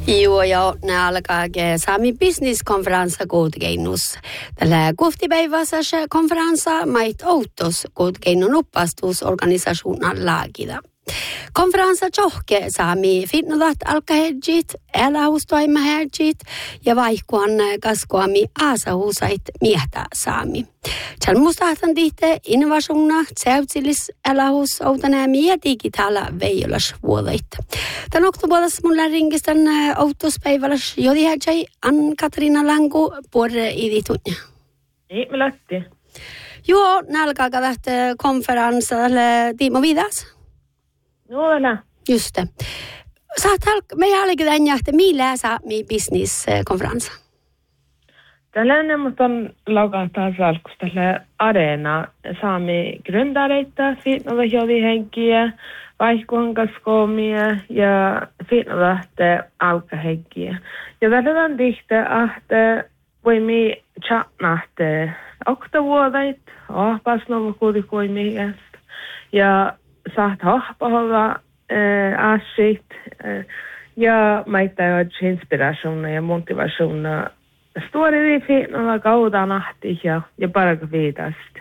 Joo, ja ne alkaa Sami business-konferenssa kuutkeinnus. Tällä kuhtipäivässä konferenssa mait outos kuutkeinnun oppastusorganisationen laagida. Konferenssa johke Sami finnudat alkahedjit, älähustoimahedjit ja vaihkuan kaskoami aasahusait miehtä Sami. Täällä mustahtan tihte innovaationa tseutsilis älähus outanäämi ja digitaala veijolas vuodait. Tän oktopuolessa mulla ringistän outuspäiväläs jodihäjäi Ann-Katriina Lanku puolelle iditunja. Niin, me lähti. Joo, nälkääkä lähtee konferenssalle Timo Vidas. Joo, nä. Just det. Me jälkeen tämän jahte, millä saa mi business-konferenssa? Tällainen on laukataan salkus tällä areena saami grundareita, fiitnova jodihenkiä, vaihkuhankaskoomia ja fiitnovahtee alkahenkiä. Ja tällä on tihte, että voimme chatnahte oktavuodait, ahpasnovakuutikoimiasta ja saat ahpahova asit ja maita jo inspiraationa ja motivaationa stori fiitnolla kautta nahti ja parka viitasta.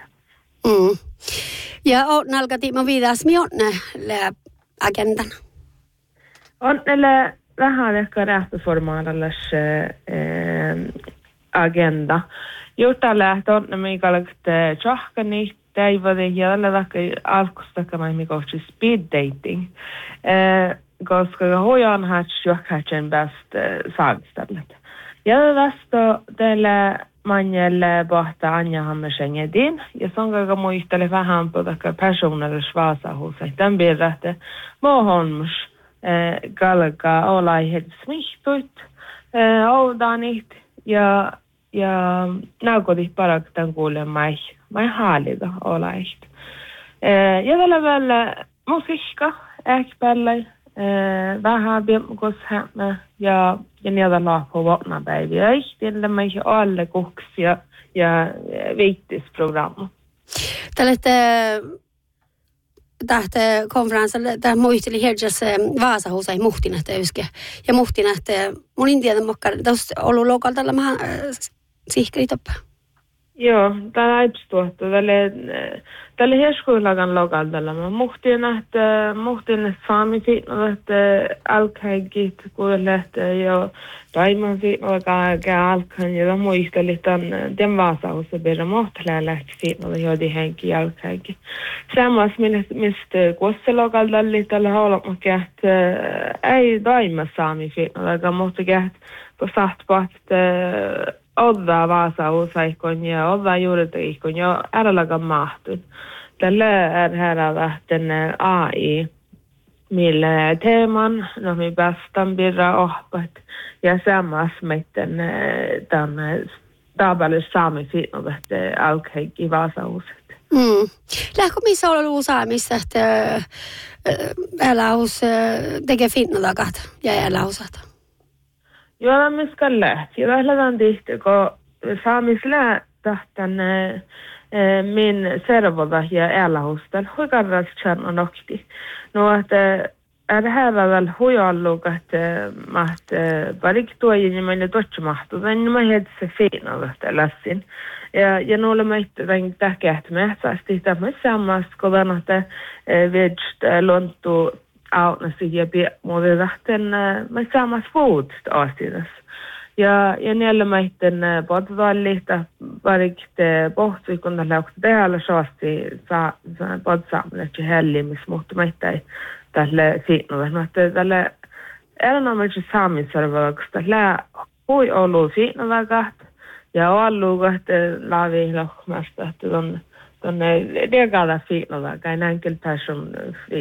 Ja nalka Timo Vidas, mi onne agendan? Onnelle vähän ehkä rähtöformaadallas agenda. Jota lähtö onne mikalakte tjahkanit, teivadi ja tällä vaikka alkustakana mikohti speed dating. Koska hojan hatch johkachen bäst saagstället. Ja tästä teille manjelle pohtaa Anja Hammersenjedin, ja sonkaga muistele vähän puhuta personalle svaasahuuseen. Tämän piirrähte mohonmus kalkaa olaihet smihtuit, oudanit ja naukotit paraktan kuulen mai haalida olaihet. Ja tällä välillä musiikka, äkpällä, vähän biemmukoshämmä ja niitä laapua vuotnapäiviä. Ehtiellä meihin alle kuksia ja viittisprogramma. Tällä tähtä konferenssille, tämä muisteli herjäs Vaasahusai muhtinähtä yske. Ja muhtinähtä, mun intiaten mokkar, tässä ollut lokaltalla mahan sihkeritoppa. Joo, tämä aipstuottu. Tälle heskuilagan lokaltalla. Muhtin saami fiitnodat alkhägit, kuulet jo taiman fiitnodat alkhan ja muisteli tämän Vaasahussa perä mohtälää lähti fiitnodat jodi henki alkhägit. Sammas mistä kuossa lokaltalla tällä haulamakki, että ei taima saami fiitnodat, mutta kun sahtpaat odda Vaasahusaikon ja odda juuritaikon ja äralagan mahtun. Tällä här lähten AI, millä teeman, no mi päästään birra ohpat ja sammas meitten tämän taballe saami fiitnodat alkhäggi Vaasahuset. Lähkö missä on ollut saamissa, että älähus tekee fiitnodakat ja älähusat? Joo, miskä lähti. Ja lähdetään tihti, kun saamisellä tahtan min servoda ja älähustan huikarras tjärna nokti. No, että ärhääväväl huialluuk, että maht parik tuojin ja meille totsumahtu. Tämän mä heitse fiinavat lässin. Ja nuolle meitä tämän tähkähtä mähtsästi tämä samasta, kun että vedst lonttu autnasi ja piemmuuden lähten mä samasta foodst asiassa. Ja niillä meitten podvallista parikte pohti, kun tällä on täällä saasti podsaaminen hellimis, mutta meitä ei tälle fiinnulle. No, että tälle erinomaisesti saamisarvoiksi tällä hui ollut fiinnullakat ja ollut, että laavi lohmasta, että tuonne diagalla fiinnullakai, näin kyllä person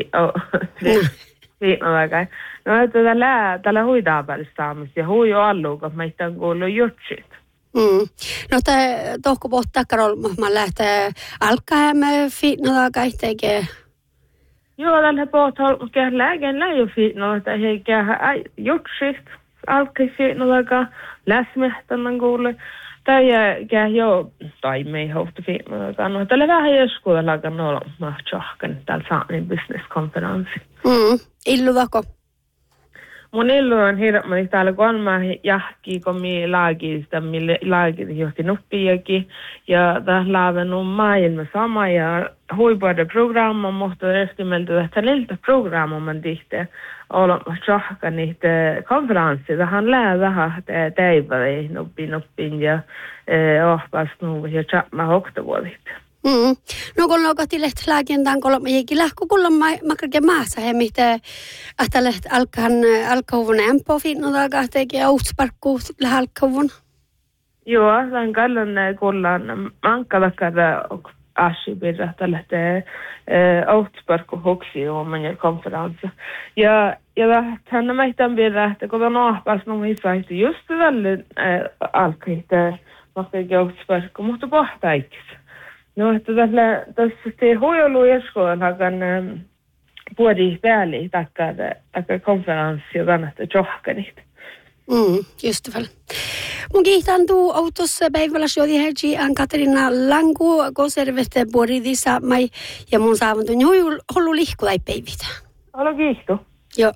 fiinnullakai. No, että tällä huidaapäälistä saamista ja hui on ollut, kun meitä on kuullut jutsit. No, tohko pohtaa karolma lähtee alkaemme fiinnullakai tekee? Joo, tällä pohtaa lägen läjö fiinnullakai, eikä jutsit alkai fiinnullakai, läsmehtännän kuulle. Tai jo taimei hohtu fiinnullakai. No, tällä vähän joskuudellakaan olla mahtsahkan täällä saaminen business-konferenssi. Illuvako? Mun illu on hirveän täällä kolma jahki, kun mi laagista, mille laagista johti nuppiakin. Ja tässä laavenut maailma sama ja huipuuden programma, mutta eskimeltä että niiltä programma man tihte olemassa johka niitä konferenssia. Tähän lää vähän teivälei nuppin ja ohpas ja tjatma hoktavuolit. No kun lokati leht lääkentään kolma jäki lähku kulla makrake maassa he mitä että leht alkavun empofin no taga teki outsparkku alkavun. Joo, tämän kallan kullan mankalakada asibirra tälle outsparkku hoksi on konferenssi. Ja tänne meidän birra että kun on ohpas no missä just välillä alkaita makrake outsparkku mutta pohtaikis. No, että tässä huijolu eskoon hakan puoli päälle takia konferenssi ja kannattaa johkanit. Just väl. Mun kiihtään tuu autossa päivällä sijoiti herji Katarina Langu konservette puolidissa mai ja mun saavantun hullu lihkulai päivitä. Olo kiihtu. Joo.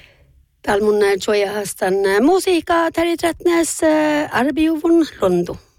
Täällä mun joijahastan musiikkaa täriträtnäs arbiuvun lontu.